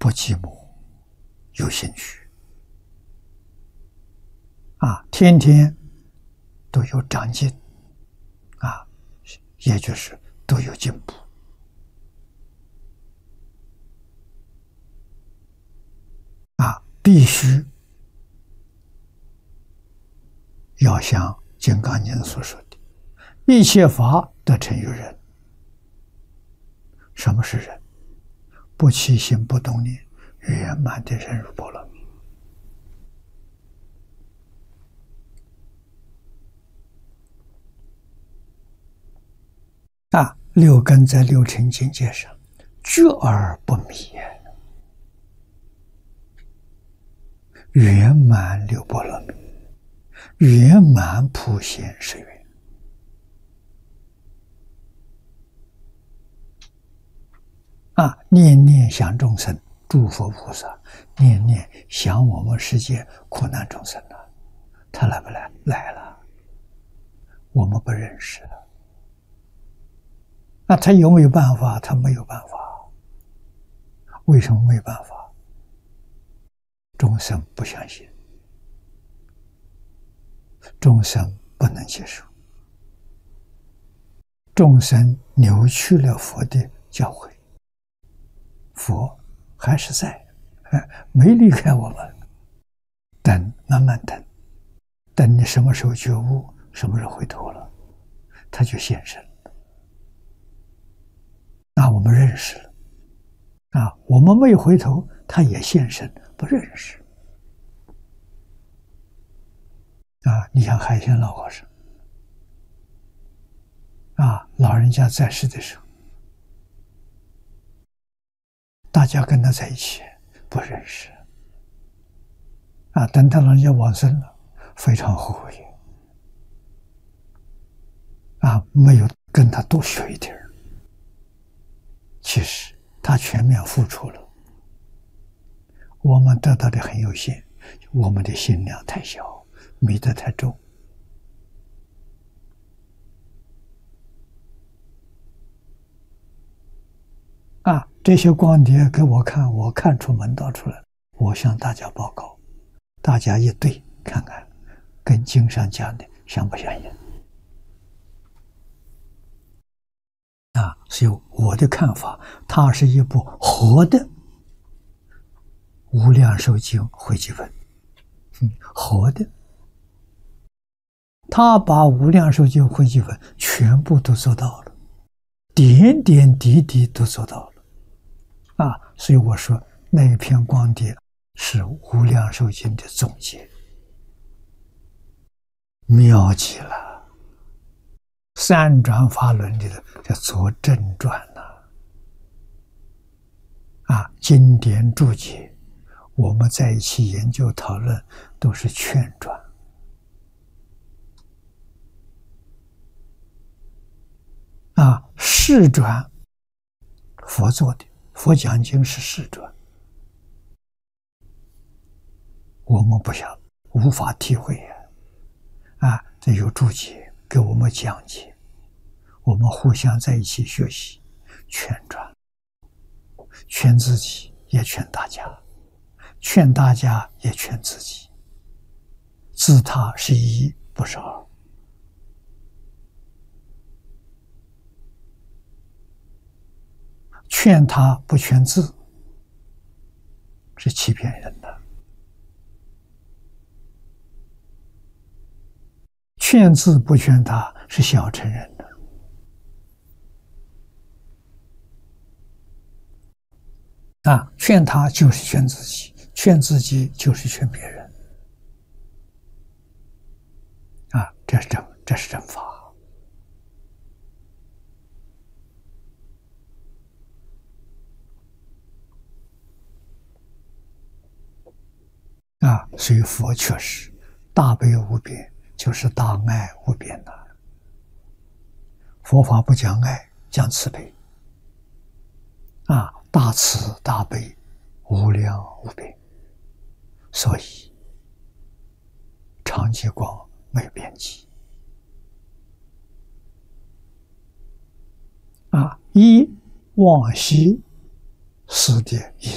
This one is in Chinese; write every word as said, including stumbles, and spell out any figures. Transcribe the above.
不寂寞，有兴趣啊，天天都有长进啊，也就是都有进步啊，必须要像《金刚经》所说的，一切法得成于人。什么是人？不起心不动念，圆满的人如波罗蜜。啊，六根在六尘境界上，觉而不迷，圆满六波罗蜜，圆满普贤十愿。啊，念念想众生，诸佛菩萨念念想我们世界苦难众生呢、啊，他来不来？来了，我们不认识了。那他有没有办法？他没有办法。为什么没有办法？众生不相信，众生不能接受，众生扭曲了佛的教诲。佛还是在，没离开我们，等，慢慢等，等你什么时候觉悟，什么时候回头了，他就现身了。那我们认识了，啊，我们没有回头，他也现身，不认识。啊，你像海鲜老和尚，啊，老人家在世的时候，大家跟他在一起不认识，啊，等他老人家往生了，非常后悔，啊，没有跟他多学一点。其实他全面付出了，我们得到的很有限，我们的心量太小，迷得太重。啊，这些光碟给我看，我看出门道出来，我向大家报告，大家一对看看，跟经上讲的相不相应？啊，所以我的看法，它是一部活的《无量寿经》汇集本，嗯，活的，他把《无量寿经》汇集本全部都做到了，点点滴滴都做到了。啊，所以我说那一篇光碟是《无量寿经》的总结，妙极了。三转法轮里的叫做正传了，啊，经典注解，我们在一起研究讨论都是劝转。啊，释转佛做的。佛讲经是释转，我们不想无法体会啊！啊，这有注解给我们讲解，我们互相在一起学习，劝转，劝自己也劝大家，劝大家也劝自己，自他是一，不是二。劝他不劝自，是欺骗人的；劝自不劝他，是小乘人的。啊，劝他就是劝自己，劝自己就是劝别人。啊，这是正，这是正法。啊，所以佛确实大悲无边，就是大爱无边的。佛法不讲爱，讲慈悲。啊，大慈大悲，无量无边，所以常寂光没有边际。啊，一往昔时的意